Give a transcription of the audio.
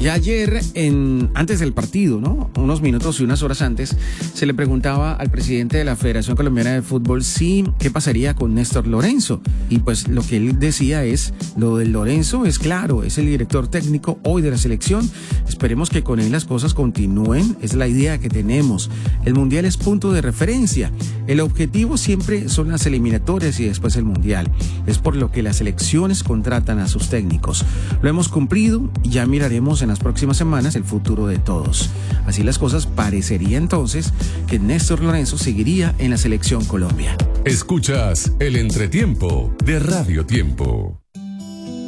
Ya ayer, antes del partido, ¿no? Unos minutos y unas horas antes, se le preguntaba al presidente de la Federación Colombiana de Fútbol qué pasaría con Néstor Lorenzo. Y pues lo que él decía es, lo del Lorenzo es claro, es el director técnico hoy de la selección. Esperemos que con él las cosas continúen, es la idea que tenemos. El Mundial es punto de referencia. El objetivo siempre son las eliminatorias y después el Mundial. Es por lo que las selecciones contratan a sus técnicos. Lo hemos cumplido y ya miraremos en las próximas semanas el futuro de todos. Así las cosas, parecería entonces que Néstor Lorenzo seguiría en la selección Colombia. Escuchas el entretiempo de Radio Tiempo.